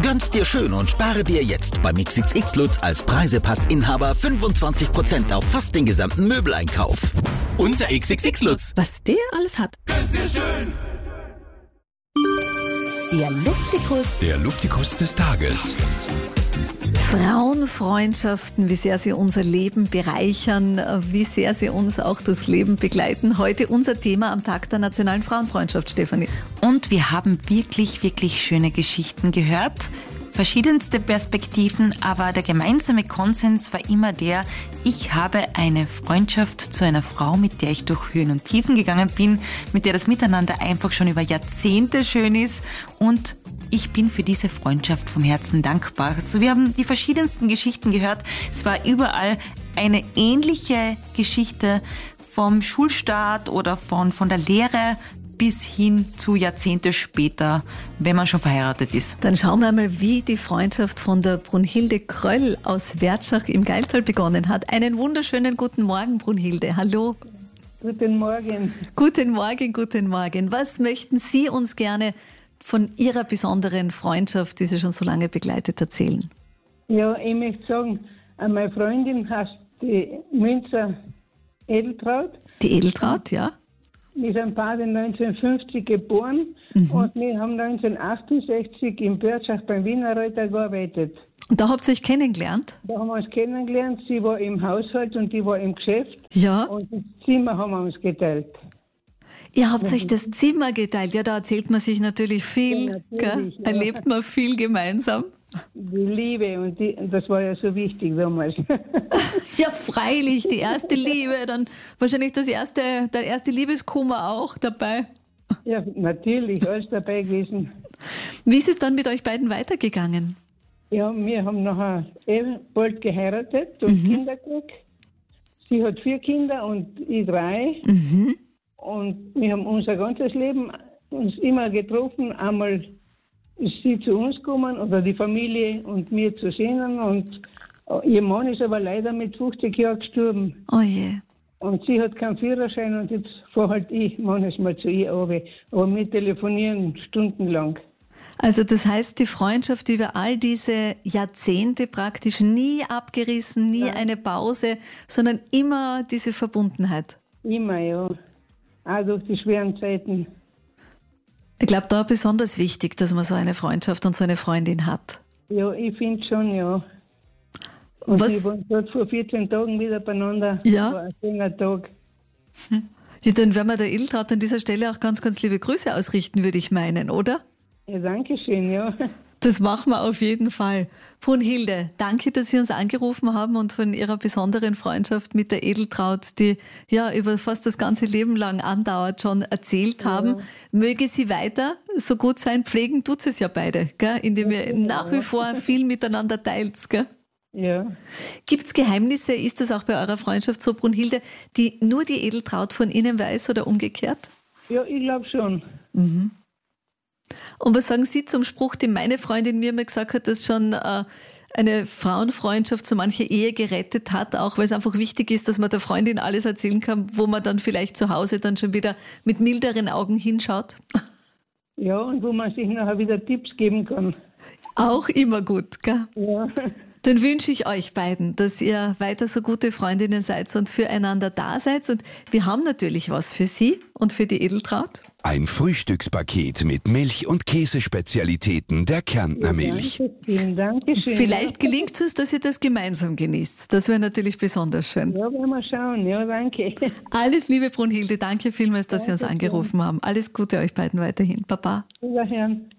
Gönn's dir schön und spare dir jetzt beim XXX Lutz als Preisepassinhaber 25% auf fast den gesamten Möbeleinkauf. Unser XXX Lutz. Was der alles hat. Gönn's dir schön. Der Luftikus. Der Luftikus des Tages. Frauenfreundschaften, wie sehr sie unser Leben bereichern, wie sehr sie uns auch durchs Leben begleiten. Heute unser Thema am Tag der Nationalen Frauenfreundschaft, Stefanie. Und wir haben wirklich, wirklich schöne Geschichten gehört. Verschiedenste Perspektiven, aber der gemeinsame Konsens war immer der, ich habe eine Freundschaft zu einer Frau, mit der ich durch Höhen und Tiefen gegangen bin, mit der das Miteinander einfach schon über Jahrzehnte schön ist und ich bin für diese Freundschaft vom Herzen dankbar. Also wir haben die verschiedensten Geschichten gehört. Es war überall eine ähnliche Geschichte vom Schulstart oder von der Lehre bis hin zu Jahrzehnte später, wenn man schon verheiratet ist. Dann schauen wir mal, wie die Freundschaft von der Brunhilde Kröll aus Wertschach im Gailtal begonnen hat. Einen wunderschönen guten Morgen, Brunhilde. Hallo. Guten Morgen. Guten Morgen, guten Morgen. Was möchten Sie uns gerne von Ihrer besonderen Freundschaft, die Sie schon so lange begleitet, erzählen? Ja, ich möchte sagen, meine Freundin heißt die Münzer Edeltraut. Die Edeltraut, ja. Wir sind beide 1950 geboren und wir haben 1968 in Börschach beim Wiener Reuter gearbeitet. Und da habt ihr euch kennengelernt? Da haben wir uns kennengelernt. Sie war im Haushalt und die war im Geschäft. Ja. Und das Zimmer haben wir uns geteilt. Ihr habt euch das Zimmer geteilt. Ja, da erzählt man sich natürlich viel, Ja, natürlich, gell? Erlebt man viel gemeinsam. Die Liebe und das war ja so wichtig damals. Ja, freilich, die erste Liebe, dann wahrscheinlich der erste Liebeskummer auch dabei. Ja, natürlich, alles dabei gewesen. Wie ist es dann mit euch beiden weitergegangen? Ja, wir haben nachher bald geheiratet und Kinder gekriegt. Sie hat 4 Kinder und ich 3. Und wir haben unser ganzes Leben uns immer getroffen. Einmal ist sie zu uns gekommen oder die Familie und mir zu sehen. Und ihr Mann ist aber leider mit 50 Jahren gestorben. Oh je. Und sie hat keinen Führerschein und jetzt fahre halt ich manchmal zu ihr runter. Aber wir telefonieren stundenlang. Also das heißt, die Freundschaft über all diese Jahrzehnte praktisch nie abgerissen, nie eine Pause, sondern immer diese Verbundenheit. Immer, ja. Auch durch die schweren Zeiten. Ich glaube, da besonders wichtig, dass man so eine Freundschaft und so eine Freundin hat. Ja, ich finde schon, ja. Und wir waren dort vor 14 Tagen wieder beieinander. Ja. War ein schöner Tag. Ja, dann werden wir der Edeltraut an dieser Stelle auch ganz, ganz liebe Grüße ausrichten, würde ich meinen, oder? Ja, danke schön, ja. Das machen wir auf jeden Fall. Brunhilde, danke, dass Sie uns angerufen haben und von Ihrer besonderen Freundschaft mit der Edeltraut, die ja über fast das ganze Leben lang andauert, schon erzählt haben. Möge sie weiter so gut sein. Pflegen tut es ja beide, gell? Indem ihr nach wie vor viel miteinander teilt. Gell? Ja. Gibt es Geheimnisse, ist das auch bei eurer Freundschaft so, Brunhilde, die nur die Edeltraut von Ihnen weiß oder umgekehrt? Ja, ich glaube schon. Und was sagen Sie zum Spruch, den meine Freundin mir mal gesagt hat, dass schon eine Frauenfreundschaft so manche Ehe gerettet hat, auch weil es einfach wichtig ist, dass man der Freundin alles erzählen kann, wo man dann vielleicht zu Hause dann schon wieder mit milderen Augen hinschaut? Ja, und wo man sich nachher wieder Tipps geben kann. Auch immer gut, gell? Ja. Dann wünsche ich euch beiden, dass ihr weiter so gute Freundinnen seid und füreinander da seid. Und wir haben natürlich was für Sie und für die Edeltraut. Ein Frühstückspaket mit Milch- und Käsespezialitäten der Kärntner Milch. Danke schön. Vielleicht gelingt es uns, dass ihr das gemeinsam genießt. Das wäre natürlich besonders schön. Ja, werden wir schauen. Ja, danke. Alles Liebe, Brunhilde. Danke vielmals, dass Sie uns angerufen haben. Alles Gute euch beiden weiterhin. Baba. Wiederhören.